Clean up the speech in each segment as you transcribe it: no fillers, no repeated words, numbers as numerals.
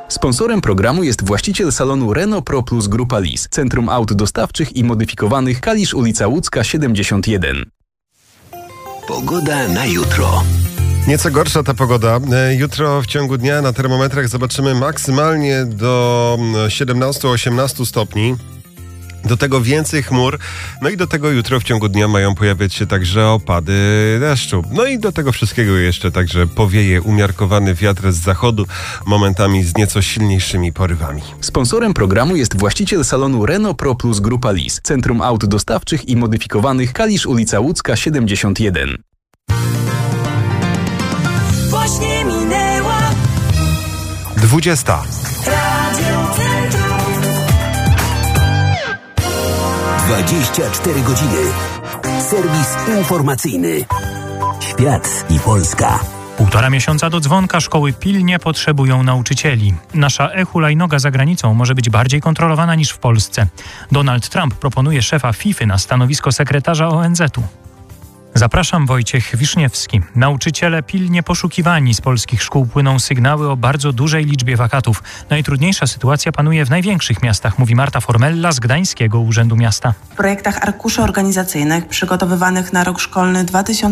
Sponsorem programu jest właściciel salonu Renault Pro Plus Grupa Lis, Centrum Aut Dostawczych i Modyfikowanych, Kalisz, ulica Łódzka 71. Pogoda na jutro. Nieco gorsza ta pogoda. Jutro w ciągu dnia na termometrach zobaczymy maksymalnie do 17-18 stopni. Do tego więcej chmur, no i do tego jutro w ciągu dnia mają pojawiać się także opady deszczu. No i do tego wszystkiego jeszcze także powieje umiarkowany wiatr z zachodu, momentami z nieco silniejszymi porywami. Sponsorem programu jest właściciel salonu Renault Pro Plus Grupa Lis, Centrum Aut Dostawczych i Modyfikowanych, Kalisz, ulica Łódzka 71. Właśnie minęła 20. Radio Centrum. 24 godziny. Serwis informacyjny. Świat i Polska. 1,5 miesiąca do dzwonka, szkoły pilnie potrzebują nauczycieli. Nasza e-hulajnoga za granicą może być bardziej kontrolowana niż w Polsce. Donald Trump proponuje szefa FIFA na stanowisko sekretarza ONZ-u. Zapraszam, Wojciech Wiszniewski. Nauczyciele pilnie poszukiwani. Z polskich szkół płyną sygnały o bardzo dużej liczbie wakatów. Najtrudniejsza sytuacja panuje w największych miastach, mówi Marta Formella z Gdańskiego Urzędu Miasta. W projektach arkuszy organizacyjnych przygotowywanych na rok szkolny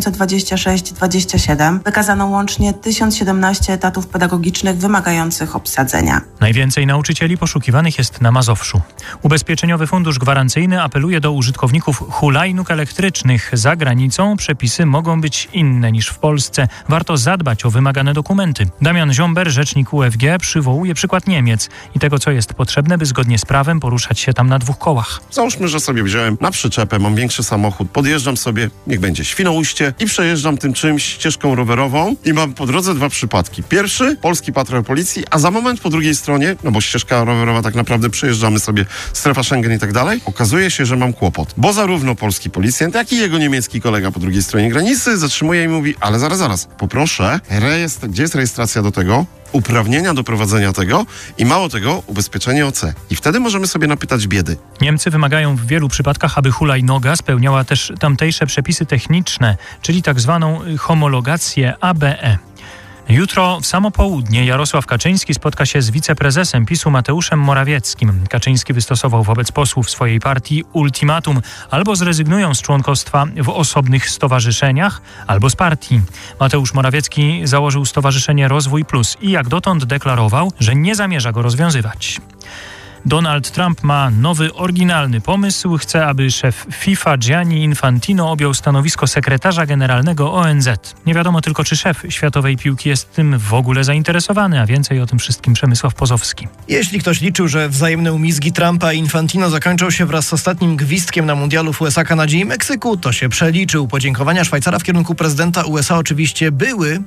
2026-27 wykazano łącznie 1017 etatów pedagogicznych wymagających obsadzenia. Najwięcej nauczycieli poszukiwanych jest na Mazowszu. Ubezpieczeniowy Fundusz Gwarancyjny apeluje do użytkowników hulajnóg elektrycznych. Za granicą przepisy mogą być inne niż w Polsce. Warto zadbać o wymagane dokumenty. Damian Ziomber, rzecznik UFG, przywołuje przykład Niemiec i tego, co jest potrzebne, by zgodnie z prawem poruszać się tam na 2 kołach. Załóżmy, że sobie wziąłem na przyczepę, mam większy samochód, podjeżdżam sobie, niech będzie Świnoujście i przejeżdżam tym czymś ścieżką rowerową i mam po drodze 2 przypadki. Pierwszy, polski patrol policji, a za moment po drugiej stronie, no bo ścieżka rowerowa tak naprawdę przejeżdżamy sobie, strefa Schengen i tak dalej, okazuje się, że mam kłopot, bo zarówno polski policjant, jak i jego niemiecki kolega po drugiej stronie granicy zatrzymuje i mówi, ale zaraz, poproszę, gdzie jest rejestracja do tego, uprawnienia do prowadzenia tego i mało tego, ubezpieczenie OC. I wtedy możemy sobie napytać biedy. Niemcy wymagają w wielu przypadkach, aby hulajnoga spełniała też tamtejsze przepisy techniczne, czyli tak zwaną homologację ABE. Jutro w samo południe Jarosław Kaczyński spotka się z wiceprezesem PiS-u Mateuszem Morawieckim. Kaczyński wystosował wobec posłów swojej partii ultimatum: albo zrezygnują z członkostwa w osobnych stowarzyszeniach, albo z partii. Mateusz Morawiecki założył Stowarzyszenie Rozwój Plus i jak dotąd deklarował, że nie zamierza go rozwiązywać. Donald Trump ma nowy, oryginalny pomysł. Chce, aby szef FIFA Gianni Infantino objął stanowisko sekretarza generalnego ONZ. Nie wiadomo tylko, czy szef światowej piłki jest tym w ogóle zainteresowany, a więcej o tym wszystkim Przemysław Pozowski. Jeśli ktoś liczył, że wzajemne umizgi Trumpa i Infantino zakończą się wraz z ostatnim gwizdkiem na mundialu w USA, Kanadzie i Meksyku, to się przeliczył. Podziękowania Szwajcara w kierunku prezydenta USA oczywiście były.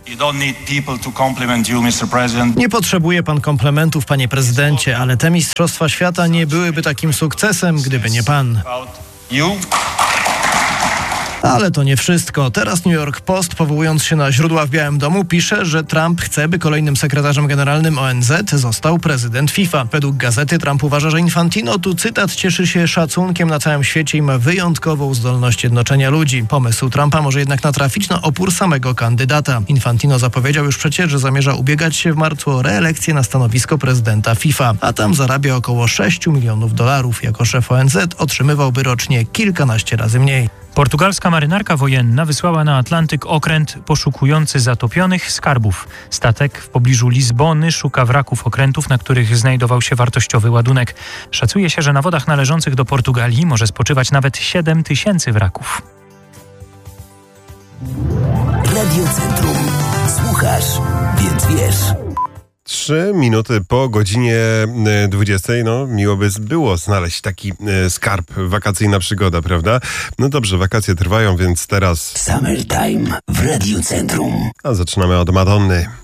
Nie potrzebuje pan komplementów, panie prezydencie, ale te mistrzostwa świata nie byłyby takim sukcesem, gdyby nie pan. Ale to nie wszystko. Teraz New York Post, powołując się na źródła w Białym Domu, pisze, że Trump chce, by kolejnym sekretarzem generalnym ONZ został prezydent FIFA. Według gazety Trump uważa, że Infantino, tu cytat, cieszy się szacunkiem na całym świecie i ma wyjątkową zdolność jednoczenia ludzi. Pomysł Trumpa może jednak natrafić na opór samego kandydata. Infantino zapowiedział już przecież, że zamierza ubiegać się w marcu o reelekcję na stanowisko prezydenta FIFA, a tam zarabia około $6 milionów. Jako szef ONZ otrzymywałby rocznie kilkanaście razy mniej. Portugalska marynarka wojenna wysłała na Atlantyk okręt poszukujący zatopionych skarbów. Statek w pobliżu Lizbony szuka wraków okrętów, na których znajdował się wartościowy ładunek. Szacuje się, że na wodach należących do Portugalii może spoczywać nawet 7 000 wraków. Radio Centrum. Słuchasz, więc wiesz. 3 minuty po godzinie 20. No, miło by było znaleźć taki skarb, wakacyjna przygoda, prawda? No dobrze, wakacje trwają, więc teraz... Summertime w Radio Centrum. A zaczynamy od Madonny.